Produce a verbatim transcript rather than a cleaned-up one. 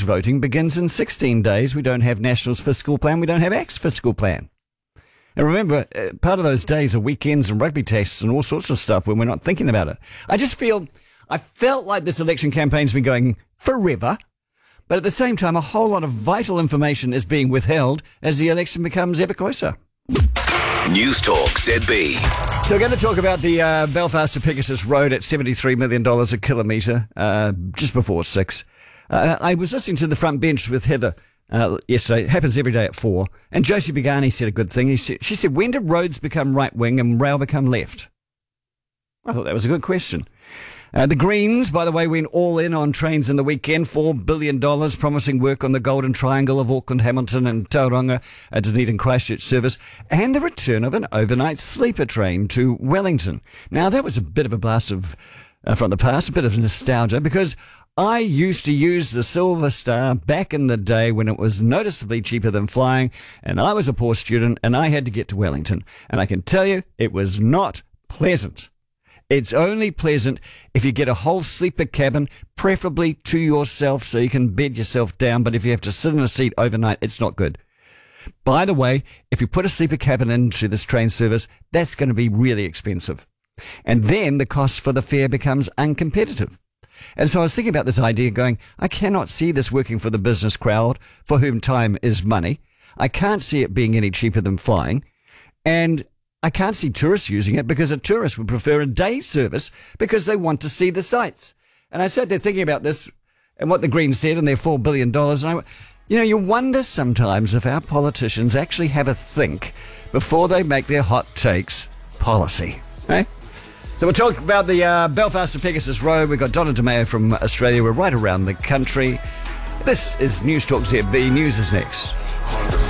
Australians voting begins in sixteen days. We don't have National's fiscal plan. We don't have Act's fiscal plan. And remember, uh, part of those days are weekends and rugby tests and all sorts of stuff when we're not thinking about it. I just feel, I felt like this election campaign's been going forever, but at the same time, a whole lot of vital information is being withheld as the election becomes ever closer. News Talk Z B. So we're going to talk about the uh, Belfast to Pegasus Road at seventy-three million dollars a kilometre, uh, just before six. Uh, I was listening to The Front Bench with Heather uh, yesterday. It happens every day at four. And Josie Begani said a good thing. He said, she said, when did roads become right wing and rail become left? I thought that was a good question. Uh, the Greens, by the way, went all in on trains in the weekend, four billion dollars, promising work on the Golden Triangle of Auckland, Hamilton and Tauranga, a Dunedin Christchurch service, and the return of an overnight sleeper train to Wellington. Now, that was a bit of a blast of, uh, from the past, a bit of nostalgia, because I used to use the Silver Star back in the day when it was noticeably cheaper than flying, and I was a poor student, and I had to get to Wellington. And I can tell you, it was not pleasant. It's only pleasant if you get a whole sleeper cabin, preferably to yourself so you can bed yourself down. But if you have to sit in a seat overnight, it's not good. By the way, if you put a sleeper cabin into this train service, that's going to be really expensive. And then the cost for the fare becomes uncompetitive. And so I was thinking about this idea going, I cannot see this working for the business crowd for whom time is money. I can't see it being any cheaper than flying. And I can't see tourists using it because a tourist would prefer a day service because they want to see the sights. And I sat there thinking about this and what the Greens said and their four billion dollars. And I, you know, you wonder sometimes if our politicians actually have a think before they make their hot takes policy. Eh? So we'll talk about the uh, Belfast to Pegasus Road. We've got Donna DeMeo from Australia. We're right around the country. This is News Talk Z B. News is next.